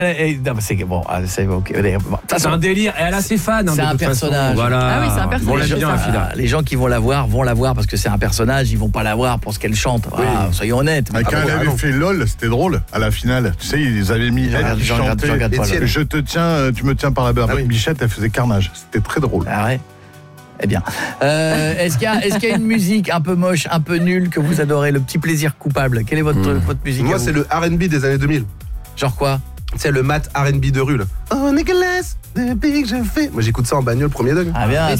Non, c'est bon, c'est ok. Bon, C'est un délire. Et elle a ses fans. C'est un personnage. Voilà. Ah oui, c'est un personnage. On l'aime bien, la fille là. Les gens qui vont la voir parce que c'est un personnage, ils vont pas la voir pour ce qu'elle chante. Voilà, soyons honnêtes. Quand elle avait fait LOL, c'était drôle à la finale. Tu sais, ils avaient mis elle qui je regarde pas, chantait. Je te tiens, tu me tiens par la barbe. Bichette, elle faisait carnage. C'était très drôle. Ah ouais. Eh bien, est-ce qu'il y a une musique un peu moche, un peu nulle que vous adorez, le petit plaisir coupable? Quelle est votre musique? Moi, c'est le R&B des années 2000. Genre quoi? C'est le mat R&B de rue là. Oh Nicolas, depuis que je fais. Moi j'écoute ça en bagnole premier degré. Ah bien.